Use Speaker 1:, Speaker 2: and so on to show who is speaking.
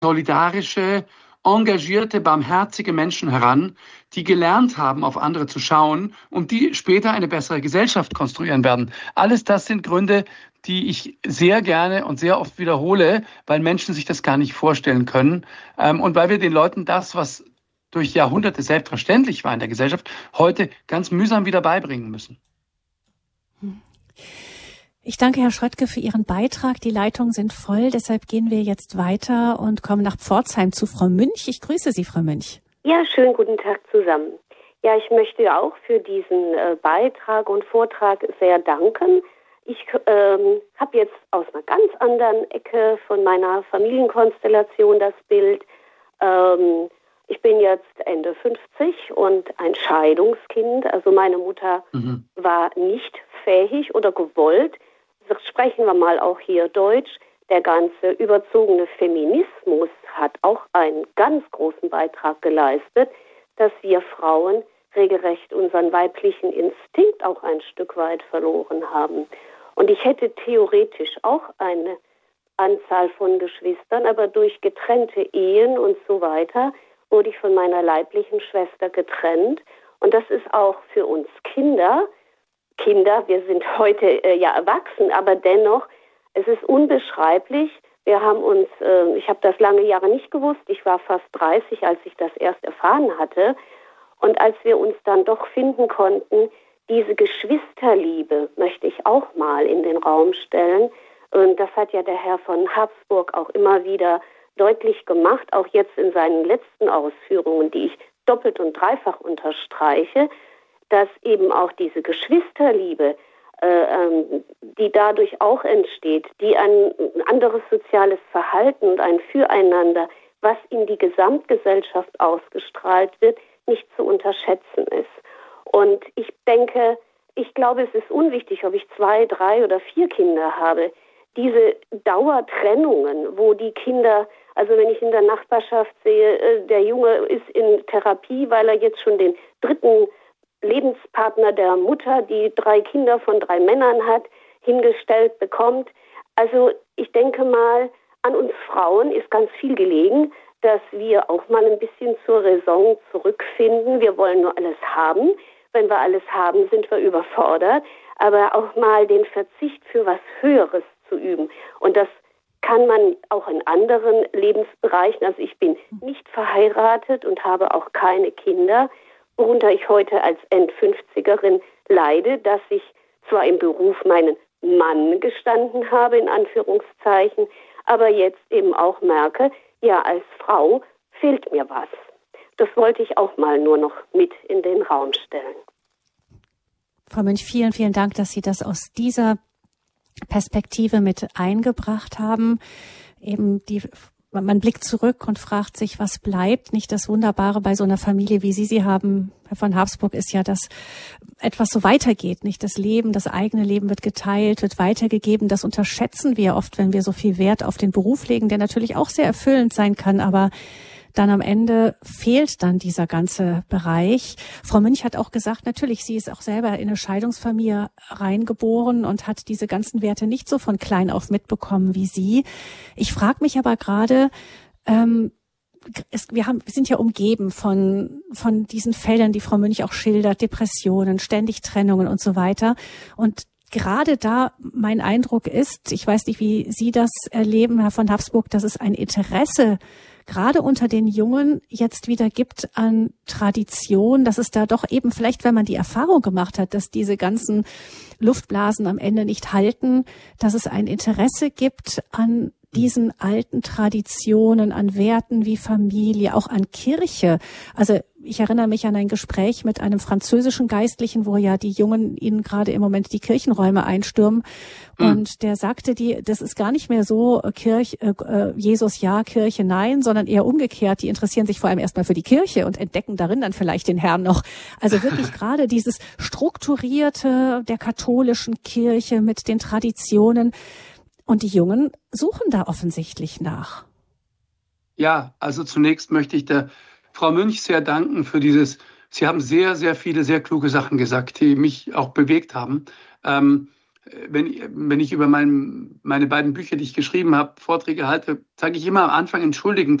Speaker 1: solidarische, engagierte, barmherzige Menschen heran, die gelernt haben, auf andere zu schauen und die später eine bessere Gesellschaft konstruieren werden. Alles das sind Gründe, die ich sehr gerne und sehr oft wiederhole, weil Menschen sich das gar nicht vorstellen können. Und weil wir den Leuten das, was durch Jahrhunderte selbstverständlich war in der Gesellschaft, heute ganz mühsam wieder beibringen müssen.
Speaker 2: Ich danke Herr Schröttke für Ihren Beitrag. Die Leitungen sind voll, deshalb gehen wir jetzt weiter und kommen nach Pforzheim zu Frau Münch. Ich grüße Sie, Frau Münch.
Speaker 3: Ja, schönen guten Tag zusammen. Ja, ich möchte auch für diesen Beitrag und Vortrag sehr danken. Ich habe jetzt aus einer ganz anderen Ecke von meiner Familienkonstellation das Bild. Ich bin jetzt Ende 50 und ein Scheidungskind. Also meine Mutter war nicht fähig oder gewollt. Sprechen wir mal auch hier Deutsch. Der ganze überzogene Feminismus hat auch einen ganz großen Beitrag geleistet, dass wir Frauen regelrecht unseren weiblichen Instinkt auch ein Stück weit verloren haben. Und ich hätte theoretisch auch eine Anzahl von Geschwistern, aber durch getrennte Ehen und so weiter wurde ich von meiner leiblichen Schwester getrennt. Und das ist auch für uns Kinder, wir sind heute ja erwachsen, aber dennoch, es ist unbeschreiblich. Wir haben uns, ich habe das lange Jahre nicht gewusst, ich war fast 30, als ich das erst erfahren hatte. Und als wir uns dann doch finden konnten, diese Geschwisterliebe möchte ich auch mal in den Raum stellen. Und das hat ja der Herr von Habsburg auch immer wieder deutlich gemacht, auch jetzt in seinen letzten Ausführungen, die ich doppelt und dreifach unterstreiche, dass eben auch diese Geschwisterliebe, die dadurch auch entsteht, die ein anderes soziales Verhalten und ein Füreinander, was in die Gesamtgesellschaft ausgestrahlt wird, nicht zu unterschätzen ist. Und ich glaube, es ist unwichtig, ob ich 2, 3 oder 4 Kinder habe. Diese Dauertrennungen, wo die Kinder, also wenn ich in der Nachbarschaft sehe, der Junge ist in Therapie, weil er jetzt schon den 3. Lebenspartner der Mutter, die 3 Kinder von 3 Männern hat, hingestellt bekommt. Also ich denke mal, an uns Frauen ist ganz viel gelegen, dass wir auch mal ein bisschen zur Raison zurückfinden. Wir wollen nur alles haben. Wenn wir alles haben, sind wir überfordert. Aber auch mal den Verzicht für was Höheres zu üben. Und das kann man auch in anderen Lebensbereichen. Also ich bin nicht verheiratet und habe auch keine Kinder, worunter ich heute als End-50erin leide, dass ich zwar im Beruf meinen Mann gestanden habe, in Anführungszeichen, aber jetzt eben auch merke, ja, als Frau fehlt mir was. Das wollte ich auch mal nur noch mit in den Raum stellen.
Speaker 2: Frau Münch, vielen, vielen Dank, dass Sie das aus dieser Perspektive mit eingebracht haben. Eben man blickt zurück und fragt sich, was bleibt. Nicht das Wunderbare bei so einer Familie, wie Sie haben, Herr von Habsburg, ist ja, dass etwas so weitergeht. Nicht das Leben, das eigene Leben wird geteilt, wird weitergegeben. Das unterschätzen wir oft, wenn wir so viel Wert auf den Beruf legen, der natürlich auch sehr erfüllend sein kann, aber dann am Ende fehlt dann dieser ganze Bereich. Frau Münch hat auch gesagt, natürlich, sie ist auch selber in eine Scheidungsfamilie reingeboren und hat diese ganzen Werte nicht so von klein auf mitbekommen wie Sie. Ich frage mich aber gerade, wir sind ja umgeben von diesen Fällen, die Frau Münch auch schildert, Depressionen, ständig Trennungen und so weiter. Und gerade da mein Eindruck ist, ich weiß nicht, wie Sie das erleben, Herr von Habsburg, dass es ein Interesse gerade unter den Jungen jetzt wieder gibt an Tradition, dass es da doch eben vielleicht, wenn man die Erfahrung gemacht hat, dass diese ganzen Luftblasen am Ende nicht halten, dass es ein Interesse gibt an diesen alten Traditionen, an Werten wie Familie, auch an Kirche. Also ich erinnere mich an ein Gespräch mit einem französischen Geistlichen, wo ja die Jungen ihnen gerade im Moment die Kirchenräume einstürmen. Und der sagte, das ist gar nicht mehr so Jesus ja, Kirche nein, sondern eher umgekehrt. Die interessieren sich vor allem erstmal für die Kirche und entdecken darin dann vielleicht den Herrn noch. Also wirklich gerade dieses Strukturierte der katholischen Kirche mit den Traditionen. Und die Jungen suchen da offensichtlich nach.
Speaker 1: Ja, also zunächst möchte ich der Frau Münch sehr danken für Sie haben sehr, sehr viele, sehr kluge Sachen gesagt, die mich auch bewegt haben. wenn ich über meine beiden Bücher, die ich geschrieben habe, Vorträge halte, sage ich immer am Anfang entschuldigend,